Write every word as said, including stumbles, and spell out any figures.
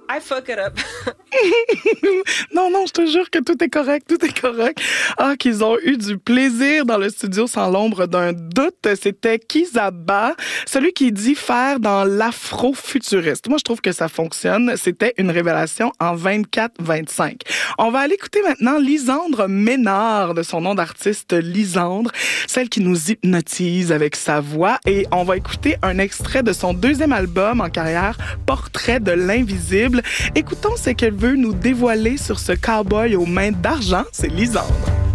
I fuck it up. Non, non, je te jure que tout est correct, tout est correct. Ah, qu'ils ont eu du plaisir dans le studio sans l'ombre d'un doute. C'était Kizaba, celui qui dit faire dans l'afro-futuriste. Moi, je trouve que ça fonctionne. C'était une révélation en vingt-quatre vingt-cinq. On va aller écouter maintenant Lisandre Ménard, de son nom d'artiste Lisandre, celle qui nous hypnotise avec sa voix. Et on va écouter un extrait de son deuxième album en carrière, Portrait de l'invisible. Écoutons ce qu'elle veut nous dévoiler sur ce cowboy aux mains d'argent, c'est Lisandre.